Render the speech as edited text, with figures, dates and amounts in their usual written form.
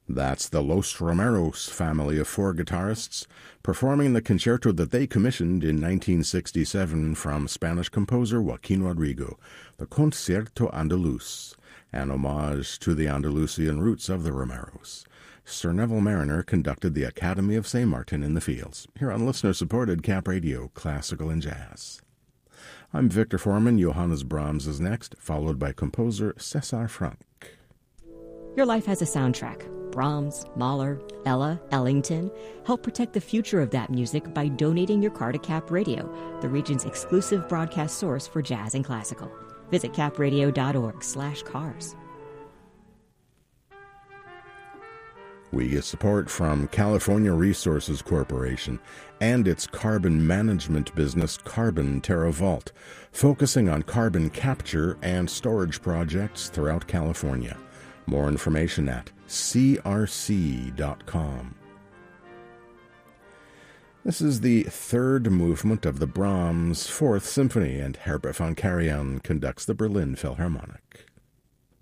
That's the Los Romeros family of four guitarists performing the concerto that they commissioned in 1967 from Spanish composer Joaquin Rodrigo, the Concierto Andaluz, an homage to the Andalusian roots of the Romeros. Sir Neville Mariner conducted the Academy of St. Martin in the Fields, here on listener-supported Cap Radio, Classical and Jazz. I'm Victor Foreman. Johannes Brahms is next, followed by composer César Franck. Your life has a soundtrack. Brahms, Mahler, Ella, Ellington. Help protect the future of that music by donating your car to Cap Radio, the region's exclusive broadcast source for jazz and classical. Visit capradio.org/cars. We get support from California Resources Corporation and its carbon management business, Carbon TerraVault, focusing on carbon capture and storage projects throughout California. More information at crc.com. This is the third movement of the Brahms Fourth Symphony, and Herbert von Karajan conducts the Berlin Philharmonic.